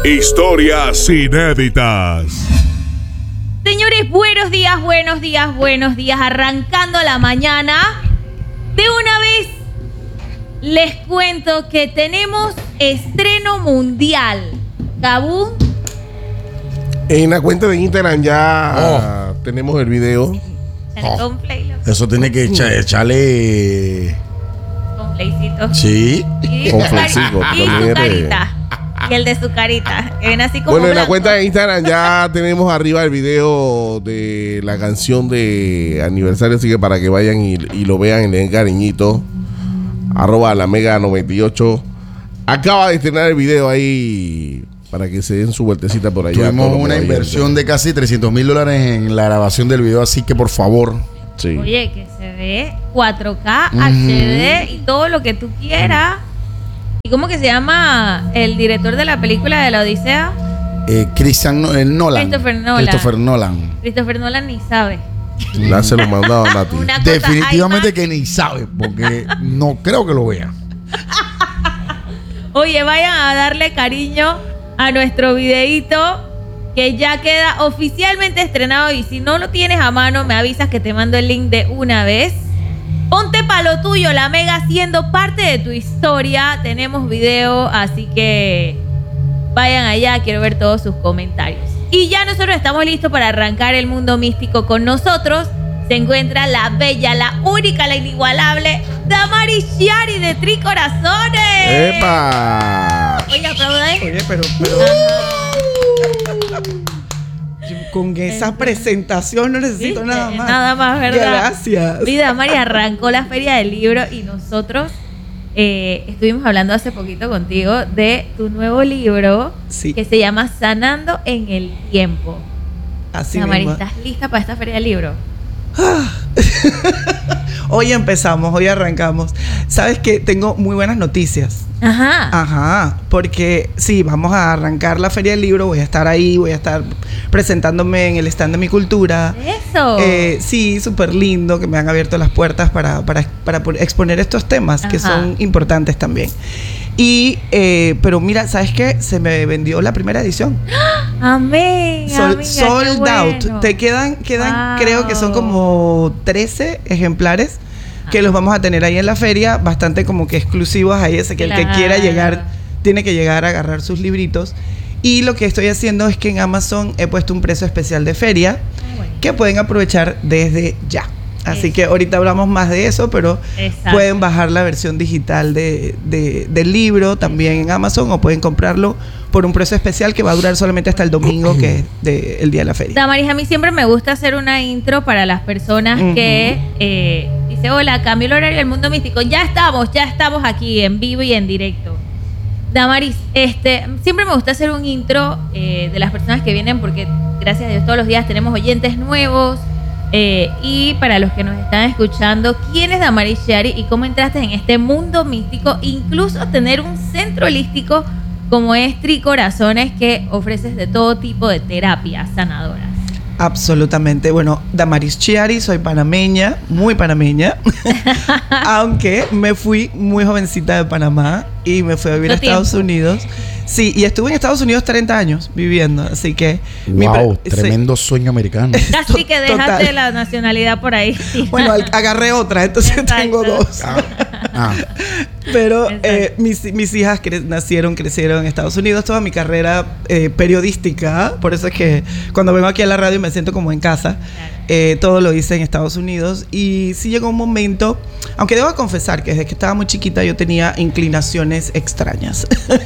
Historias inéditas. Señores, buenos días. Arrancando la mañana. De una vez les cuento que tenemos estreno mundial. Gabú. En la cuenta de Instagram ya tenemos el video. Con play, eso tiene que echarle. con playcito. Sí. Y Con su flexico, carita. Y también su es carita. Y el de su carita. Que ven así como Bueno, en la blanco. cuenta de Instagram ya tenemos arriba el video de la canción de aniversario, así que para que vayan y lo vean en el cariñito. @lamega98. Acaba de estrenar el video ahí para que se den su vueltecita por allá. Tuvimos una inversión de casi $300,000 en la grabación del video, así que por favor. Sí. Oye, que se ve 4K, HD y todo lo que tú quieras. ¿Y cómo que se llama el director de la película de la Odisea? Nolan. Christopher Nolan ni sabe. Ya se lo mandaban a ti. Una cosa, Definitivamente hay más. que ni sabe, porque no creo que lo vea. Oye, vayan a darle cariño a nuestro videíto que ya queda oficialmente estrenado. Y si no lo tienes a mano, me avisas que te mando el link de una vez. Ponte pa' lo tuyo, la Mega siendo parte de tu historia. Tenemos video, así que vayan allá, quiero ver todos sus comentarios. Y ya nosotros estamos listos para arrancar el mundo místico. Con nosotros se encuentra la bella, la única, la inigualable Damaris Chiari de Tricorazones. ¡Epa! Oye, aplauda. Oye, pero con esa presentación no necesito Sí, nada más. Nada más, ¿verdad? Gracias. Mira, Mari, arrancó la Feria del Libro y nosotros estuvimos hablando hace poquito contigo de tu nuevo libro Sí. que se llama Sanando en el Tiempo. Así Mari, mismo. ¿estás lista para esta Feria del Libro? Hoy empezamos, hoy arrancamos. Sabes que tengo muy buenas noticias. Ajá. Porque sí, vamos a arrancar la Feria del Libro. Voy a estar ahí, voy a estar presentándome en el stand de Mi Cultura. Eso. Sí, súper lindo que me han abierto las puertas para exponer estos temas que Ajá. son importantes también. Y, pero mira, ¿sabes qué? Se me vendió la primera edición. Amén. amiga, qué Sold bueno. out. Te quedan Wow. creo que son como 13 ejemplares que los vamos a tener ahí en la feria, bastante como que exclusivos ahí, ese que el que quiera llegar tiene que llegar a agarrar sus libritos. Y lo que estoy haciendo es que en Amazon he puesto un precio especial de feria que pueden aprovechar desde ya. Así que ahorita hablamos más de eso, pero Exacto. pueden bajar la versión digital del libro también en Amazon, o pueden comprarlo por un precio especial que va a durar solamente hasta el domingo, que es el día de la feria. Damaris, a mí siempre me gusta hacer una intro para las personas que dice, hola, cambió el horario del mundo místico. Ya estamos aquí en vivo y en directo. Damaris, siempre me gusta hacer un intro de las personas que vienen, porque gracias a Dios todos los días tenemos oyentes nuevos. Y para los que nos están escuchando, ¿quién es Damaris Chiari y cómo entraste en este mundo místico? Incluso tener un centro holístico como es Tricorazones, que ofreces de todo tipo de terapias sanadoras. Absolutamente. Bueno, Damaris Chiari, soy panameña, muy panameña, aunque me fui muy jovencita de Panamá y me fui a vivir a Estados Unidos. Sí, y estuve en Estados Unidos 30 años viviendo, así que... Wow, tremendo sueño americano. Casi que dejaste Total. la nacionalidad por ahí. Bueno, agarré otra, entonces Exacto. tengo dos. Ah, Pero Exacto. mis hijas crecieron en Estados Unidos. Toda mi carrera periodística, por eso es que cuando vengo aquí a la radio me siento como en casa. Todo lo hice en Estados Unidos. Y sí llegó un momento, aunque debo confesar que desde que estaba muy chiquita yo tenía inclinaciones extrañas.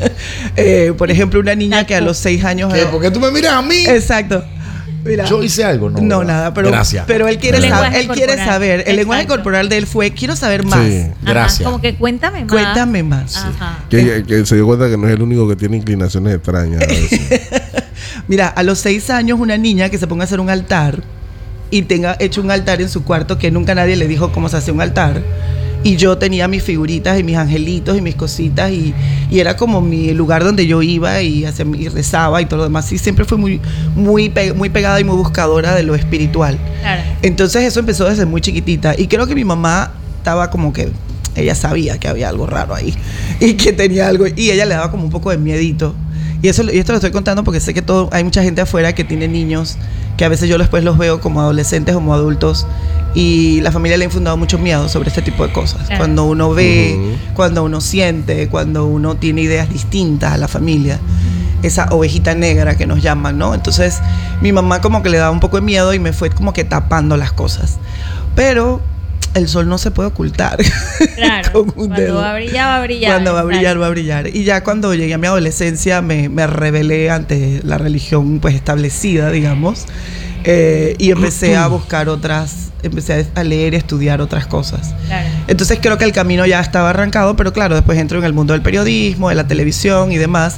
Por ejemplo, una niña que a los 6 años... ¿qué? ¿Por qué tú me miras a mí? Exacto. Mira, Yo hice algo, ¿no? no, ¿verdad? nada, pero, Gracias. pero él quiere, Lenguaje él quiere corporal. saber. El lenguaje Exacto. corporal de él fue, quiero saber más. Sí. Gracias. Como que cuéntame más. Cuéntame más. Ajá. Que se dio cuenta que no es el único que tiene inclinaciones extrañas. A veces. Mira, a los 6 años una niña que se ponga a hacer un altar y tenga hecho un altar en su cuarto, que nunca nadie le dijo cómo se hace un altar. Y yo tenía mis figuritas y mis angelitos y mis cositas, y era como mi lugar donde yo iba y rezaba y todo lo demás. Y siempre fui muy pegada y muy buscadora de lo espiritual. Claro. Entonces eso empezó desde muy chiquitita. Y creo que mi mamá estaba como que... ella sabía que había algo raro ahí y que tenía algo, y ella le daba como un poco de miedito. Y esto lo estoy contando porque sé que hay mucha gente afuera que tiene niños que a veces yo después los veo como adolescentes o como adultos y la familia le ha infundado mucho miedo sobre este tipo de cosas. Claro. Cuando uno ve, cuando uno siente, cuando uno tiene ideas distintas a la familia, esa ovejita negra que nos llaman, ¿no? Entonces mi mamá como que le daba un poco de miedo y me fue como que tapando las cosas. Pero el sol no se puede ocultar. Claro. Con un Cuando dedo. va a brillar, va a brillar. Cuando va a brillar, va a brillar. Y ya cuando llegué a mi adolescencia me rebelé ante la religión pues establecida, digamos. Y empecé a buscar empecé a leer y estudiar otras cosas. Claro. Entonces creo que el camino ya estaba arrancado, pero claro, después entro en el mundo del periodismo, de la televisión y demás.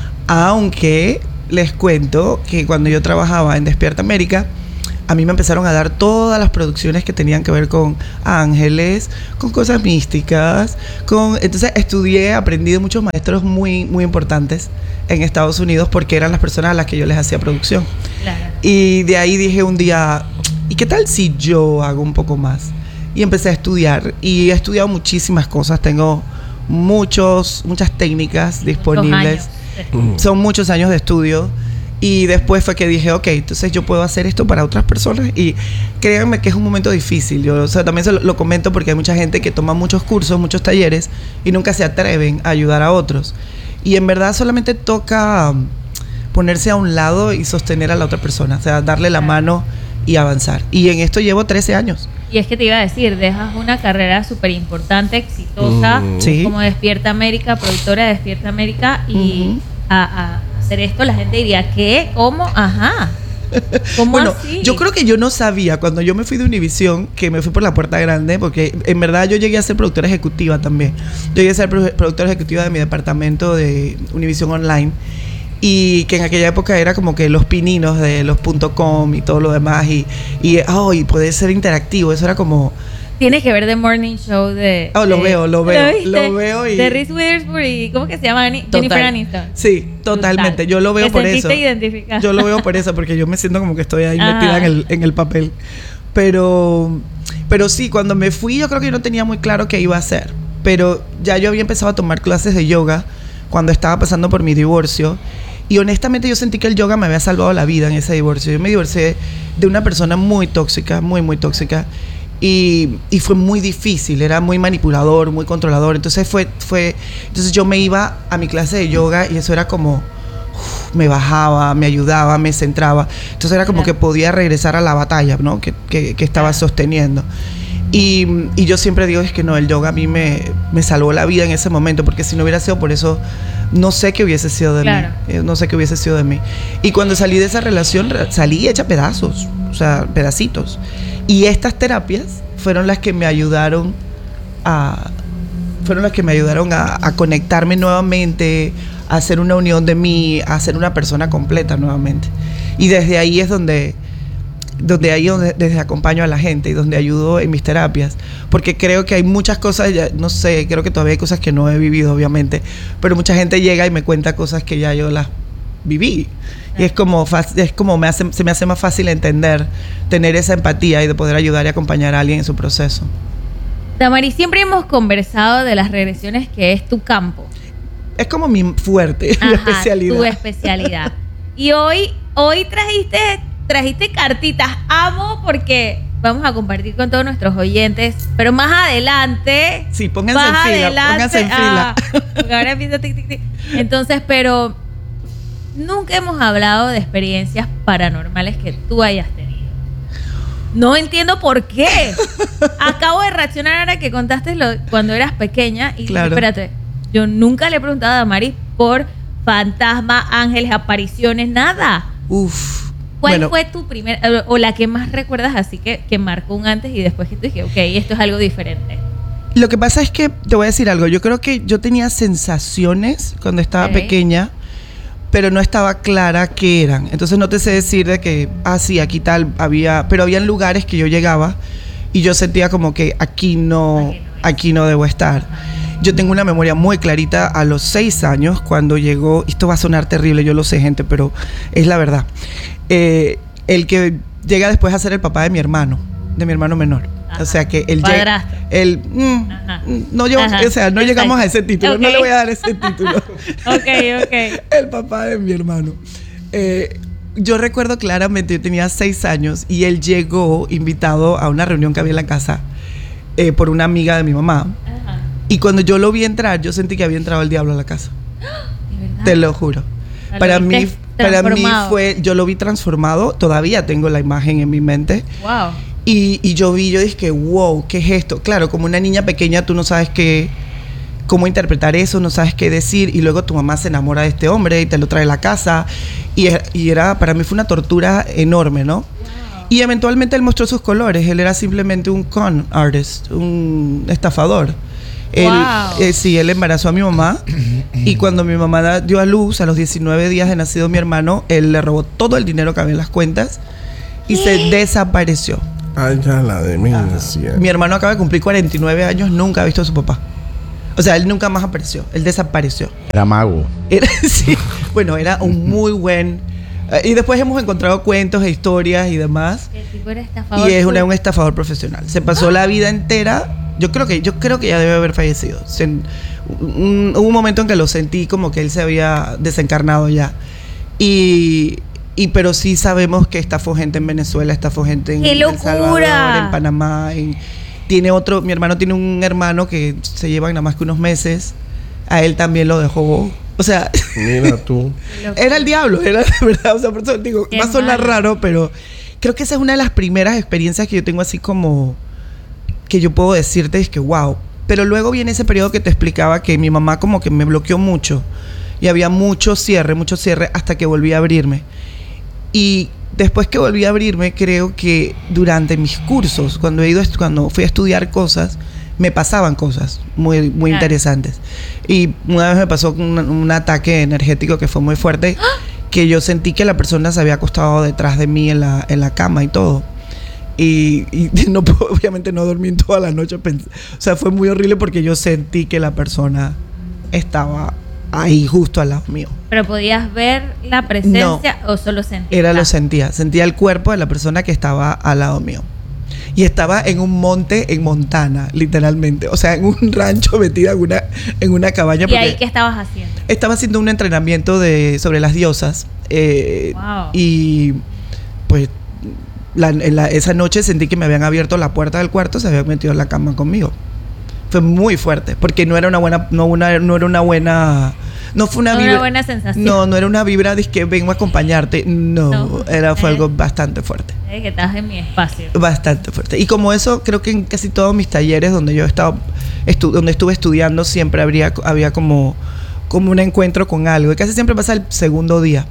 Aunque les cuento que cuando yo trabajaba en Despierta América, a mí me empezaron a dar todas las producciones que tenían que ver con ángeles, con cosas místicas, entonces aprendí de muchos maestros muy, muy importantes en Estados Unidos porque eran las personas a las que yo les hacía producción. Claro. Y de ahí dije un día, ¿y qué tal si yo hago un poco más? Y empecé a estudiar y he estudiado muchísimas cosas, tengo muchas técnicas disponibles. Son muchos años de estudio. Y después fue que dije, ok, entonces yo puedo hacer esto para otras personas. Y créanme que es un momento difícil. Yo también lo comento porque hay mucha gente que toma muchos cursos, muchos talleres y nunca se atreven a ayudar a otros. Y en verdad solamente toca ponerse a un lado y sostener a la otra persona. O sea, darle la mano y avanzar. Y en esto llevo 13 años. Y es que te iba a decir, dejas una carrera súper importante, exitosa, Sí. como Despierta América, productora de Despierta América, y a hacer esto la gente diría, ¿qué? ¿Cómo? Ajá. ¿Cómo Bueno, así? yo creo que yo no sabía cuando yo me fui de Univision, que me fui por la puerta grande, porque en verdad yo llegué a ser productora ejecutiva también. Yo llegué a ser productora ejecutiva de mi departamento de Univision Online, y que en aquella época era como que los pininos de los .com y todo lo demás, y poder ser interactivo, eso era como... Tienes que ver The Morning Show de... Lo veo y... De Reese Witherspoon y... ¿Cómo que se llama? Total. Jennifer Aniston. Sí, totalmente. Total. Yo lo veo ¿Te por eso. sentiste identificada? Yo lo veo por eso, porque yo me siento como que estoy ahí Ah. metida en el papel. Pero sí, cuando me fui, yo creo que yo no tenía muy claro qué iba a hacer. Pero ya yo había empezado a tomar clases de yoga cuando estaba pasando por mi divorcio. Y honestamente yo sentí que el yoga me había salvado la vida en ese divorcio. Yo me divorcié de una persona muy tóxica, muy, muy tóxica. Y fue muy difícil, era muy manipulador, muy controlador. Entonces entonces yo me iba a mi clase de yoga y eso era como me bajaba, me ayudaba, me centraba. Entonces era como que podía regresar a la batalla, ¿no? que estaba sosteniendo. Y yo siempre digo, es que no, el yoga a mí me salvó la vida en ese momento, porque si no hubiera sido por eso, no sé qué hubiese sido de mí. No sé qué hubiese sido de mí. Y cuando salí de esa relación, salí hecha pedazos, o sea, pedacitos. Y estas terapias fueron las que me ayudaron a conectarme nuevamente, a hacer una unión de mí, a ser una persona completa nuevamente. Y desde ahí es donde desde acompaño a la gente y donde ayudo en mis terapias, porque creo que hay muchas cosas, no sé, creo que todavía hay cosas que no he vivido obviamente, pero mucha gente llega y me cuenta cosas que ya yo las viví. Y es como se me hace más fácil entender, tener esa empatía y de poder ayudar y acompañar a alguien en su proceso. Damaris, siempre hemos conversado de las regresiones, que es tu campo. Es como mi fuerte, mi especialidad. Tu especialidad. Y hoy trajiste cartitas. Amo, porque vamos a compartir con todos nuestros oyentes, pero más adelante. Sí, pónganse en fila. Porque ahora empieza tic, tic, tic. Entonces, pero nunca hemos hablado de experiencias paranormales que tú hayas tenido. No entiendo por qué. Acabo de reaccionar ahora que contaste cuando eras pequeña y claro. Espérate, yo nunca le he preguntado a Damaris por fantasmas, ángeles, apariciones, nada. ¿Cuál fue tu primera, o la que más recuerdas así que marcó un antes y después que tú dije, ok, esto es algo diferente? Lo que pasa es que, te voy a decir algo, yo creo que yo tenía sensaciones cuando estaba pequeña, pero no estaba clara qué eran. Entonces no te sé decir de que, sí, aquí tal, pero habían lugares que yo llegaba y yo sentía como que aquí no debo estar. Yo tengo una memoria muy clarita a los 6 años cuando llegó, esto va a sonar terrible, yo lo sé, gente, pero es la verdad. El que llega después a ser el papá de mi hermano menor. O sea que él Padrastro. llega. No, yo, Ajá. o sea, no llegamos a ese título. No Ok. le voy a dar ese título. Ok. El papá de mi hermano. Yo recuerdo claramente, yo tenía 6 años y él llegó invitado a una reunión que había en la casa por una amiga de mi mamá. Ajá. Y cuando yo lo vi entrar, yo sentí que había entrado el diablo a la casa. ¿De verdad? Te lo juro. Lo Para viste mí transformado. yo lo vi transformado, todavía tengo la imagen en mi mente. Wow. Y yo dije, wow, ¿qué es esto? Claro, como una niña pequeña tú no sabes cómo interpretar eso, no sabes qué decir, y luego tu mamá se enamora de este hombre y te lo trae a la casa, para mí fue una tortura enorme, ¿no? Y eventualmente él mostró sus colores, él era simplemente un con artist, un estafador. Wow. Sí, él embarazó a mi mamá y cuando mi mamá dio a luz, a los 19 días de nacido mi hermano, él le robó todo el dinero que había en las cuentas y se desapareció. Ay, ya la demencia. Mi hermano acaba de cumplir 49 años, nunca ha visto a su papá. O sea, él nunca más apareció, él desapareció. Era mago. Sí, bueno, era un muy buen... y después hemos encontrado cuentos e historias y demás. El tipo era estafador. Y es un estafador profesional. Se pasó la vida entera. Yo creo que ya debe haber fallecido. Hubo un momento en que lo sentí como que él se había desencarnado ya. Pero sí sabemos que estafó gente en Venezuela, estafó gente en ¡Qué El locura! Salvador, en Panamá. Mi hermano tiene un hermano que se llevan nada más que unos meses. A él también lo dejó. O sea, Mira tú. era el diablo, era la verdad. O sea, por eso digo, Qué va a sonar mal. raro, pero creo que esa es una de las primeras experiencias que yo tengo así como que yo puedo decirte es que wow. Pero luego viene ese periodo que te explicaba que mi mamá como que me bloqueó mucho y había mucho cierre hasta que volví a abrirme. Y después que volví a abrirme, creo que durante mis cursos, cuando fui a estudiar cosas, me pasaban cosas muy Claro. interesantes. Y una vez me pasó un ataque energético que fue muy fuerte, que yo sentí que la persona se había acostado detrás de mí en la cama y todo. Y no, obviamente no dormí en toda la noche. O sea, fue muy horrible porque yo sentí que la persona estaba ahí justo al lado mío. ¿Pero podías ver la presencia o solo sentías? Lo sentía el cuerpo de la persona que estaba al lado mío. Y estaba en un monte en Montana, literalmente. O sea, en un rancho metida en una cabaña. ¿Y ahí qué estabas haciendo? Estaba haciendo un entrenamiento sobre las diosas. Wow. Y pues esa noche sentí que me habían abierto la puerta del cuarto, se habían metido en la cama conmigo. Fue muy fuerte, porque no fue una buena sensación. No era una vibra de que vengo a acompañarte. No. Fue algo bastante fuerte. Que estás en mi espacio. Bastante fuerte. Y como eso, creo que en casi todos mis talleres donde yo he estado, donde estuve estudiando, siempre había como un encuentro con algo. Y casi siempre pasa el segundo día.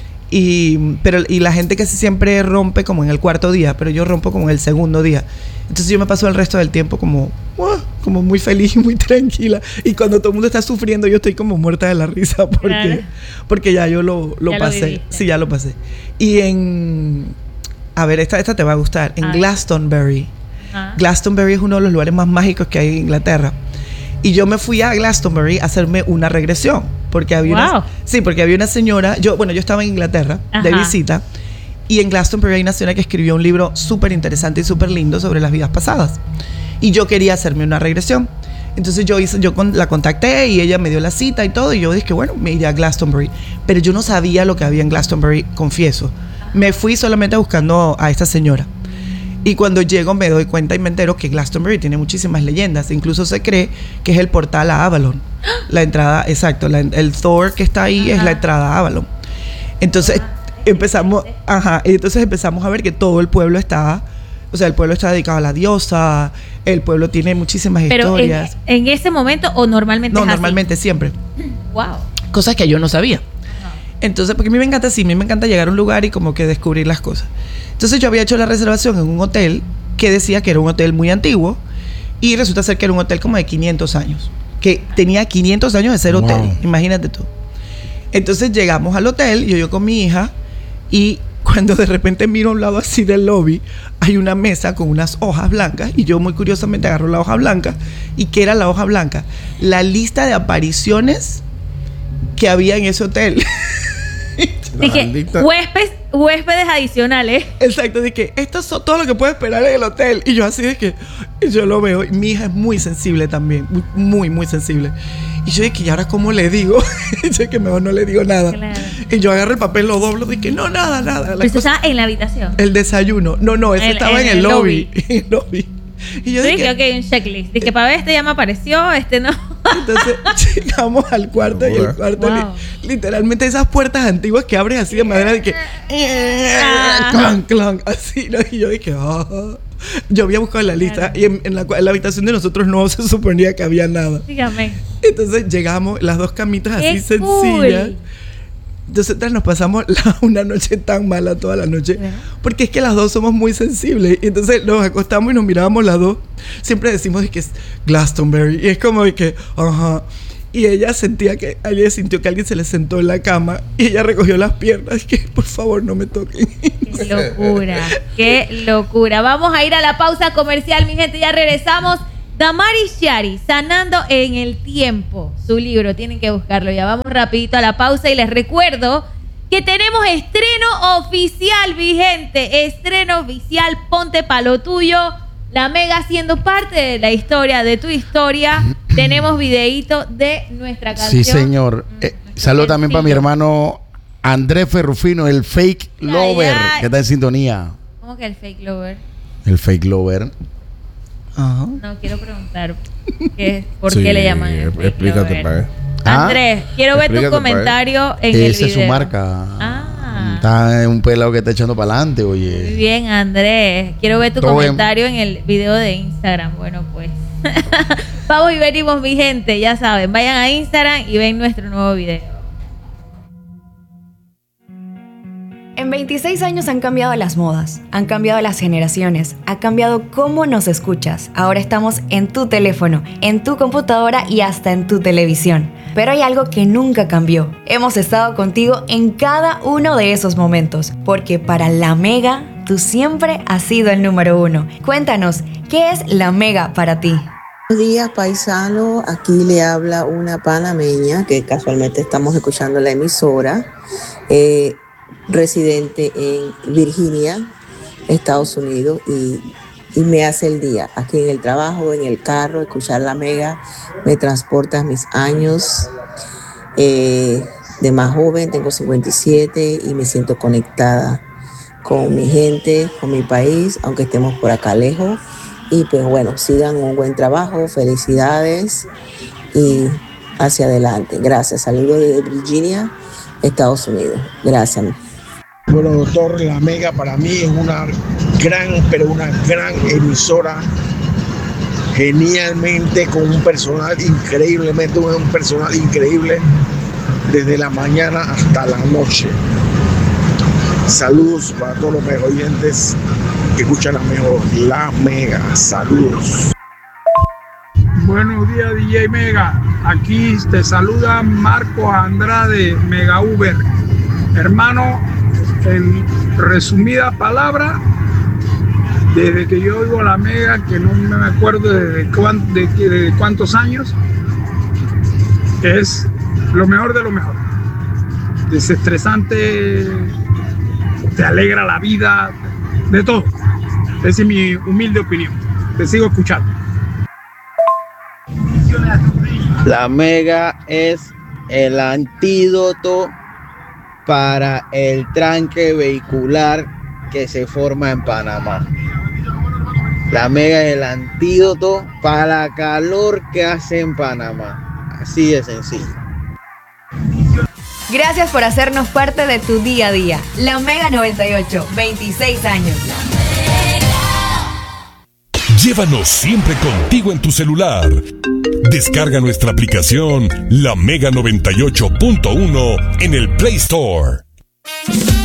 Y la gente casi siempre rompe como en el cuarto día, pero yo rompo como en el segundo día. Entonces yo me paso el resto del tiempo como muy feliz y muy tranquila. Y cuando todo el mundo está sufriendo, yo estoy como muerta de la risa porque ya yo lo Ya pasé. lo viviste. Sí, ya lo pasé. Y a ver, esta te va a gustar. En Glastonbury. Ah. Glastonbury es uno de los lugares más mágicos que hay en Inglaterra. Y yo me fui a Glastonbury a hacerme una regresión. Porque había porque había una señora. Yo estaba en Inglaterra de Ajá. visita. Y en Glastonbury hay una señora que escribió un libro súper interesante y súper lindo sobre las vidas pasadas. Y yo quería hacerme una regresión. Entonces la contacté y ella me dio la cita y todo. Y yo dije, bueno, me iré a Glastonbury. Pero yo no sabía lo que había en Glastonbury, confieso. Me fui solamente buscando a esta señora. Y cuando llego me doy cuenta y me entero que Glastonbury tiene muchísimas leyendas. Incluso se cree que es el portal a Avalon. La entrada, exacto. El Thor que está ahí es la entrada a Avalon. Entonces empezamos a ver que todo el pueblo está... O sea, el pueblo está dedicado a la diosa. El pueblo tiene muchísimas Pero historias. en ese momento o normalmente No, es así? normalmente siempre. Wow. Cosas que yo no sabía. Entonces, porque a mí me encanta llegar a un lugar y como que descubrir las cosas. Entonces yo había hecho la reservación en un hotel que decía que era un hotel muy antiguo y resulta ser que era un hotel como de 500 años. Que tenía 500 años de ser hotel, Wow. imagínate tú. Entonces llegamos al hotel, yo con mi hija, y cuando de repente miro a un lado así del lobby, hay una mesa con unas hojas blancas y yo muy curiosamente agarro la hoja blanca. ¿Y qué era la hoja blanca? La lista de apariciones que había en ese hotel. Dije, Maldita. huéspedes adicionales. Exacto, de que esto es todo lo que puede esperar en el hotel. Y yo así de que yo lo veo. Y mi hija es muy sensible también, muy, muy sensible. Y yo de que, ¿y ahora cómo le digo? Y yo de que mejor no le digo nada. Claro. Y yo agarro el papel, lo doblo, de que no, nada. Pero eso estaba en la habitación. El desayuno. No, ese estaba en el lobby. En el lobby. Y yo Yo dije, dije, ok, un checklist. Dije, para ver, este ya me apareció, este no. entonces llegamos al cuarto y el cuarto Wow. literalmente esas puertas antiguas que abres así de madera de que clon, clon, así, ¿no? Y yo dije, yo había buscado en la lista y en la habitación de nosotros no se suponía que había nada. Dígame. Entonces llegamos, las dos camitas así ¡Qué sencillas. cool! Nosotras nos pasamos una noche tan mala toda la noche. ¿Verdad? Porque es que las dos somos muy sensibles. Y entonces nos acostamos y nos mirábamos las dos. Siempre decimos de que es Glastonbury. Y es como de que, ajá. Y ella sintió que alguien se le sentó en la cama. Y ella recogió las piernas. Y que, por favor, no me toquen. Qué locura, qué locura. Vamos a ir a la pausa comercial, mi gente. Ya regresamos. Damaris Chiari, Sanando en el Tiempo. Su libro, tienen que buscarlo. Ya vamos rapidito a la pausa y les recuerdo que tenemos estreno oficial, mi gente. Estreno oficial, ponte pa' lo tuyo. La Mega siendo parte de la historia, de tu historia. Tenemos videíto de nuestra canción. Sí, señor. Saludo también para mi hermano Andrés Ferrufino, el fake lover, que está en sintonía. ¿Cómo que el fake lover? El fake lover. Ajá. No, quiero preguntar por qué le llaman el fake Explícate, lover. pa. Andrés, quiero ver tu Explícate, comentario en el video. Esa es su marca. Ah. Está un pelado que está echando para adelante, Muy oye. bien, Andrés. Quiero ver tu Todo comentario en el video de Instagram. Bueno, pues. Vamos y venimos, mi gente. Ya saben, vayan a Instagram y ven nuestro nuevo video. En 26 años han cambiado las modas, han cambiado las generaciones, ha cambiado cómo nos escuchas. Ahora estamos en tu teléfono, en tu computadora y hasta en tu televisión. Pero hay algo que nunca cambió. Hemos estado contigo en cada uno de esos momentos, porque para La Mega, tú siempre has sido el número uno. Cuéntanos, ¿qué es La Mega para ti? Buenos días, paisano. Aquí le habla una panameña que casualmente estamos escuchando la emisora, residente en Virginia, Estados Unidos, y me hace el día. Aquí en el trabajo, en el carro, escuchar La Mega me transporta a mis años de más joven. Tengo 57 y me siento conectada con mi gente, con mi país, aunque estemos por acá lejos. Y pues bueno, sigan un buen trabajo, felicidades y hacia adelante. Gracias. Saludos desde Virginia, Estados Unidos. Gracias. Bueno, doctor, La Mega para mí es una gran emisora, genialmente, con un personal increíble, desde la mañana hasta la noche. Saludos para todos los mega oyentes que escuchan La Mega. Saludos. Buenos días, DJ Mega. Aquí te saluda Marcos Andrade, Mega Uber. Hermano, en resumida palabra, desde que yo oigo La Mega, que no me acuerdo de cuántos años, es lo mejor de lo mejor. Desestresante, te alegra la vida, de todo. Esa es mi humilde opinión. Te sigo escuchando. La Mega es el antídoto para el tranque vehicular que se forma en Panamá. La Mega es el antídoto para la calor que hace en Panamá. Así de sencillo. Gracias por hacernos parte de tu día a día. La Mega 98, 26 años. Llévanos siempre contigo en tu celular. Descarga nuestra aplicación La Mega 98.1 en el Play Store.